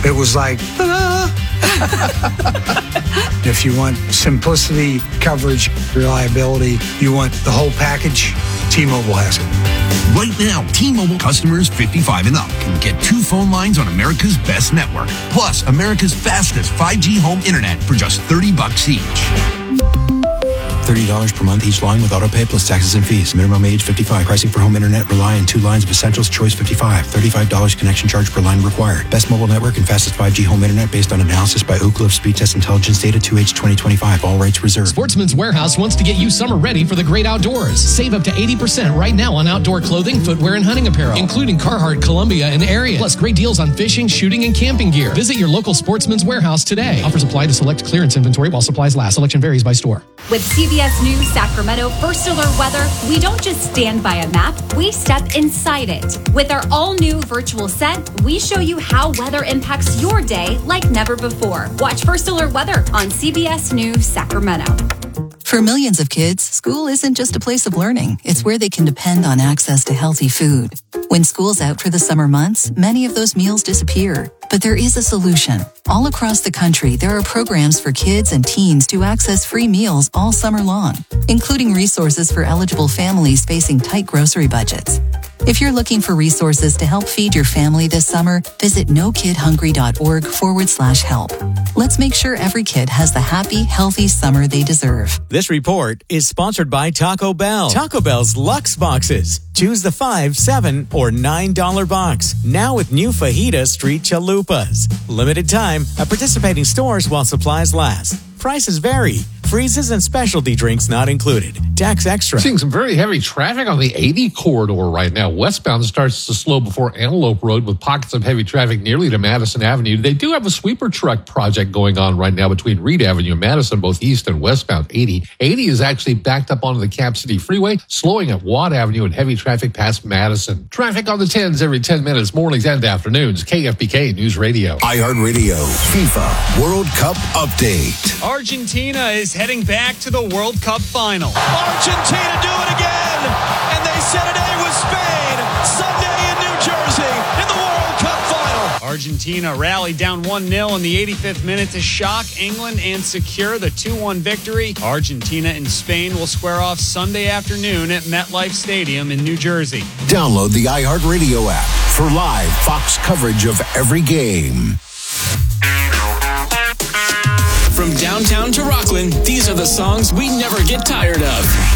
It was like, If you want simplicity, coverage, reliability, you want the whole package, T-Mobile has it. Right now, T-Mobile customers 55 and up can get 2 phone lines on America's best network, plus America's fastest 5G home internet for just $30 each. $30 per month each line with autopay plus taxes and fees. Minimum age 55. Pricing for home internet rely on 2 lines of Essentials Choice 55. $35 connection charge per line required. Best mobile network and fastest 5G home internet based on analysis by Ookla of Speed Test Intelligence data 2H 2025. All rights reserved. Sportsman's Warehouse wants to get you summer ready for the great outdoors. Save up to 80% right now on outdoor clothing, footwear, and hunting apparel, including Carhartt, Columbia, and Ariat. Plus great deals on fishing, shooting, and camping gear. Visit your local Sportsman's Warehouse today. Offers apply to select clearance inventory while supplies last. Selection varies by store. With CBS News Sacramento First Alert Weather, we don't just stand by a map, we step inside it. With our all-new virtual set, we show you how weather impacts your day like never before. Watch First Alert Weather on CBS News Sacramento. For millions of kids, school isn't just a place of learning. It's where they can depend on access to healthy food. When school's out for the summer months, many of those meals disappear. But there is a solution. All across the country, there are programs for kids and teens to access free meals all summer long, including resources for eligible families facing tight grocery budgets. If you're looking for resources to help feed your family this summer, visit nokidhungry.org/help. Let's make sure every kid has the happy, healthy summer they deserve. This report is sponsored by Taco Bell. Taco Bell's Luxe Boxes. Choose the $5, $7, or $9 box. Now with new Fajita Street Chalupas. Limited time at participating stores while supplies last. Prices vary. Freezes and specialty drinks not included. Tax extra. Seeing some very heavy traffic on the 80 corridor right now. Westbound starts to slow before Antelope Road with pockets of heavy traffic nearly to Madison Avenue. They do have a sweeper truck project going on right now between Reed Avenue and Madison, both east and westbound 80. 80 is actually backed up onto the Cap City Freeway, slowing at Watt Avenue and heavy traffic past Madison. Traffic on the 10s every 10 minutes, mornings and afternoons. KFBK News Radio. iHeartRadio FIFA World Cup Update. Argentina is heading back to the World Cup final. Argentina do it again, and they set an A with Spain Sunday in New Jersey in the World Cup final. Argentina rallied down 1-0 in the 85th minute to shock England and secure the 2-1 victory. Argentina and Spain will square off Sunday afternoon at MetLife Stadium in New Jersey. Download the iHeartRadio app for live Fox coverage of every game. From downtown to Rockland, these are the songs we never get tired of.